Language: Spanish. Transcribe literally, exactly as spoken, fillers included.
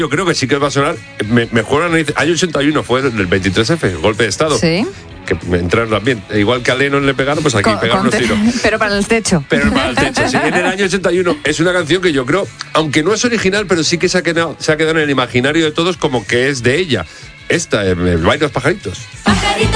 Yo creo que sí que va a sonar. Me, me juega la nariz. Año ochenta y uno fue del veintitrés efe, golpe de estado. Sí. Que me entraron también. Igual que a Lennon le pegaron, pues aquí Con, pegaron con unos tiros. Pero para el techo. Pero para el techo, sí. En el año ochenta y uno es una canción que yo creo, aunque no es original, pero sí que se ha quedado, se ha quedado en el imaginario de todos como que es de ella. Esta, el baile de los pajaritos.